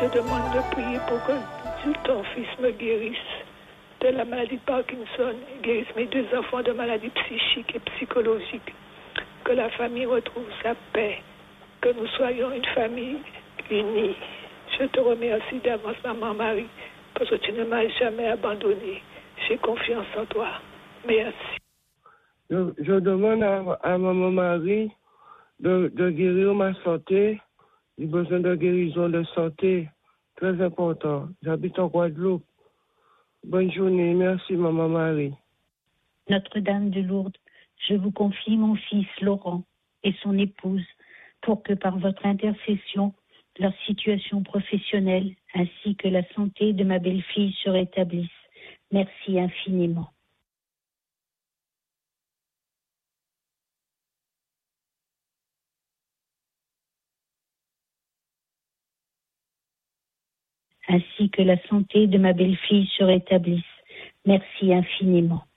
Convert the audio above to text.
te demande de prier pour que ton fils me guérisse de la maladie de Parkinson, guérisse mes 2 enfants de maladies psychiques et psychologiques. Que la famille retrouve sa paix, que nous soyons une famille unie. Je te remercie d'avance, Maman Marie, parce que tu ne m'as jamais abandonné. J'ai confiance en toi. Merci. Je demande à Maman Marie de guérir ma santé. J'ai besoin de guérison de santé. Très important. J'habite en Guadeloupe. Bonne journée. Merci, Maman Marie. Notre-Dame de Lourdes, je vous confie mon fils Laurent et son épouse pour que par votre intercession, leur situation professionnelle ainsi que la santé de ma belle-fille se rétablissent. Merci infiniment. Ainsi que la santé de ma belle-fille se rétablisse. Merci infiniment.